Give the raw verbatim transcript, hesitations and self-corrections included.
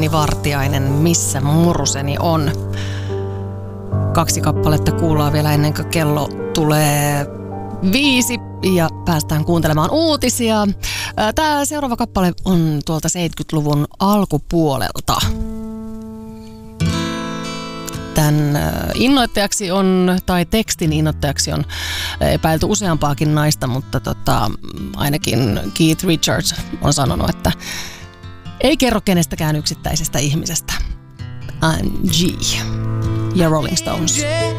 Jenni Vartiainen, Missä muruseni on. Kaksi kappaletta kuullaan vielä ennen kuin kello tulee viisi ja päästään kuuntelemaan uutisia. Tämä seuraava kappale on tuolta seitsemänkymmentäluvun alkupuolelta. Tämän innoittajaksi on, tai tekstin innoittajaksi on epäilty useampaakin naista, mutta tota, ainakin Keith Richards on sanonut, että ei kerro kenestäkään yksittäisestä ihmisestä. I'm G ja Rolling Stones.